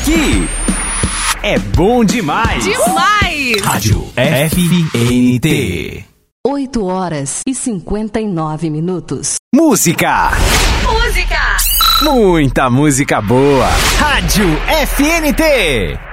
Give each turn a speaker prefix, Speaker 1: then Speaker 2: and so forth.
Speaker 1: aqui é bom demais.
Speaker 2: Demais!
Speaker 1: Rádio FNT.
Speaker 3: 8h59.
Speaker 1: Música.
Speaker 2: Música!
Speaker 1: Muita música boa. Rádio FNT.